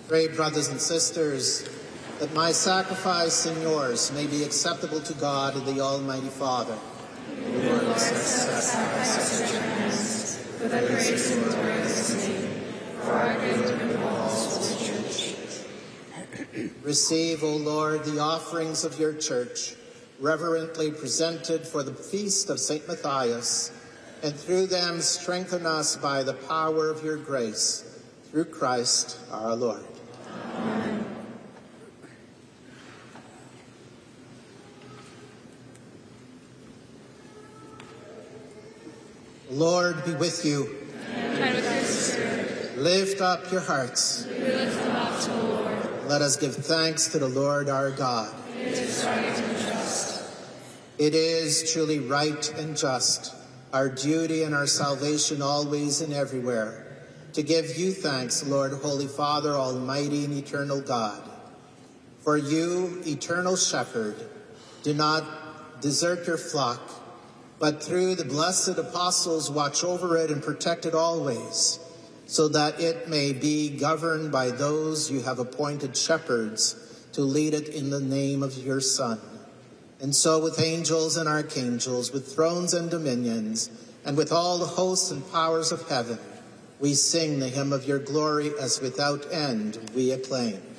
Pray, brothers and sisters, that my sacrifice and yours may be acceptable to God, the Almighty Father. Lord, accept the sacrifice of your hands, for the praise and glory of his name, for our good and of all Holy Church. Receive, O Lord, the offerings of your church, reverently presented for the feast of St. Matthias, and through them strengthen us by the power of your grace, through Christ our Lord. Amen. The Lord be with you. And with your spirit. Lift up your hearts. We lift them up to the Lord. Let us give thanks to the Lord our God. It is right and just. It is truly right and just, our duty and our salvation always and everywhere, to give you thanks, Lord, Holy Father, Almighty and eternal God. For you, eternal shepherd, do not desert your flock, but through the blessed apostles watch over it and protect it always, so that it may be governed by those you have appointed shepherds to lead it in the name of your Son. And so with angels and archangels, with thrones and dominions, and with all the hosts and powers of heaven, we sing the hymn of your glory as without end we acclaim.